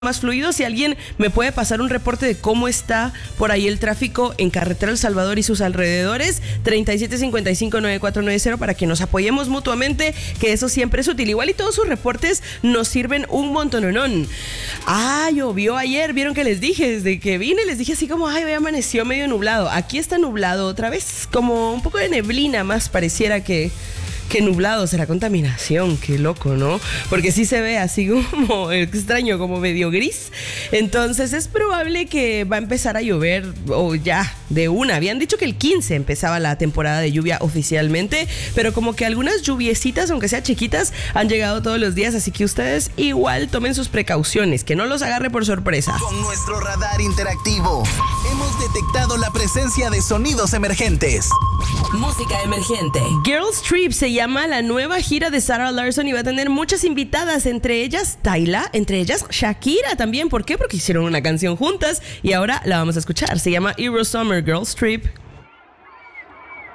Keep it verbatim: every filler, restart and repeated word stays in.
más fluido. Si alguien me puede pasar un reporte de cómo está por ahí el tráfico en Carretera El Salvador y sus alrededores, treinta y siete cincuenta y cinco noventa y cuatro noventa, para que nos apoyemos mutuamente, que eso siempre es útil. Igual y todos sus reportes nos sirven un montononón. Ah, llovió ayer, vieron que les dije, desde que vine les dije así como, ay, hoy amaneció medio nublado. Aquí está nublado otra vez, como un poco de neblina más pareciera que... Qué nublado, será contaminación, qué loco, ¿no? Porque sí se ve así como extraño, como medio gris. Entonces es probable que va a empezar a llover o ya de una. Habían dicho que el quince empezaba la temporada de lluvia oficialmente, pero como que algunas lluviecitas, aunque sean chiquitas, han llegado todos los días, así que ustedes igual tomen sus precauciones, que no los agarre por sorpresa. Con nuestro radar interactivo hemos detectado la presencia de sonidos emergentes. Música emergente. Girls Trip se llama la nueva gira de Sarah Larsson y va a tener muchas invitadas, entre ellas Tyla, entre ellas Shakira también. ¿Por qué? Porque hicieron una canción juntas y ahora la vamos a escuchar. Se llama Euro Summer Girls Trip.